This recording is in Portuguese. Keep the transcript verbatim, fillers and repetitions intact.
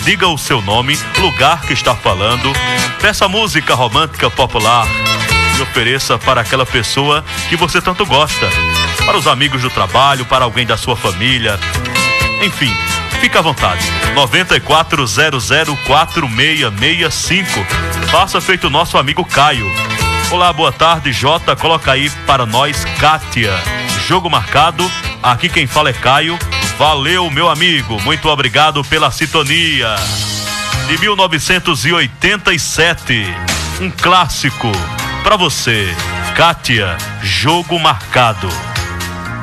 diga o seu nome, lugar que está falando, peça música romântica popular e ofereça para aquela pessoa que você tanto gosta, para os amigos do trabalho, para alguém da sua família, enfim, fica à vontade. nove quatro zero zero quatro seis seis cinco. Faça feito o nosso amigo Caio. Olá, boa tarde, Jota. Coloca aí para nós, Kátia. Jogo marcado. Aqui quem fala é Caio. Valeu, meu amigo. Muito obrigado pela sintonia. De mil novecentos e oitenta e sete. Um clássico para você, Kátia. Jogo marcado.